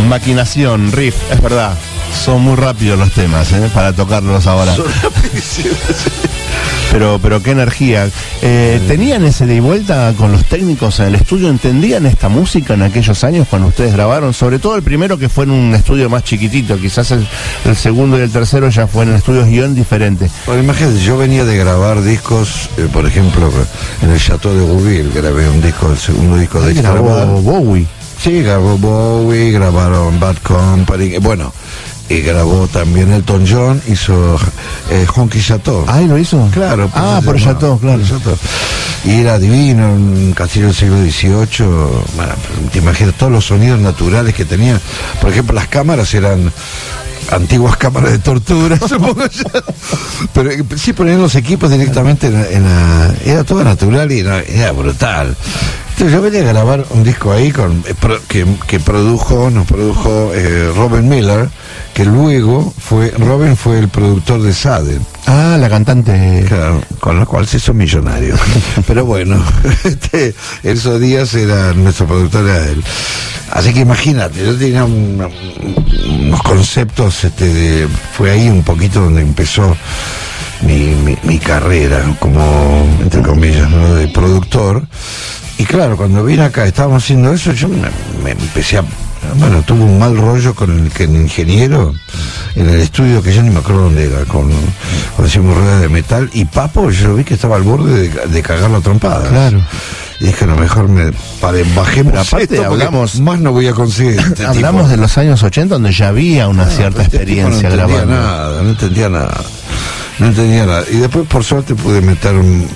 maquinación, riff, es verdad. Son muy rápidos los temas, para tocarlos ahora. Son rapidísimos. Pero qué energía. ¿Tenían ese de y vuelta con los técnicos en el estudio? ¿Entendían esta música en aquellos años cuando ustedes grabaron? Sobre todo el primero, que fue en un estudio más chiquitito. Quizás el segundo y el tercero ya fue en estudios guión diferentes. Bueno, imagínate, yo venía de grabar discos, por ejemplo, en el Chateau de Bouville grabé un disco, el segundo disco de grabó Bowie. Sí, grabó Bowie, grabaron Bad Company, bueno, y grabó también Elton John, hizo Honky Chateau. Ah, ¿y lo hizo? Claro. Por Chateau, claro. Por Chateau. Y era divino, un castillo del siglo XVIII. Bueno, te imaginas todos los sonidos naturales que tenía. Por ejemplo, las cámaras eran antiguas cámaras de tortura, supongo yo. Pero sí ponían los equipos directamente era todo natural y era brutal. Entonces yo venía a grabar un disco ahí que nos produjo Robin Miller, que luego Robin fue el productor de Sade. Ah, la cantante. Claro, con la cual se hizo millonario. Pero bueno, esos días era nuestro productor, era él. Así que imagínate, yo tenía unos conceptos, fue ahí un poquito donde empezó mi carrera, como, entre comillas, ¿no?, de productor. Y claro, cuando vine acá, estábamos haciendo eso, yo me empecé a... Bueno, tuve un mal rollo con el ingeniero en el estudio, que yo ni me acuerdo dónde era, cuando hacíamos ruedas de metal, y Papo, yo vi que estaba al borde de cagar la trompada. Claro. Y dije, a lo mejor bajemos. Pero aparte esto, hablamos, más no voy a conseguir. Hablamos de los años 80, donde ya había una cierta experiencia grabando. No entendía nada. Y después, por suerte, pude meter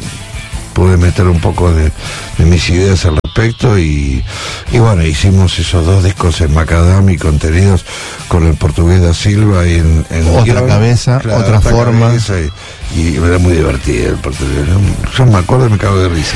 un poco de mis ideas al respecto y bueno, hicimos esos dos discos en Macadam y contenidos con el portugués da Silva y en otra guión, cabeza, claro, otra forma. Y era muy divertido el portugués. Yo me acuerdo y me cago de risa.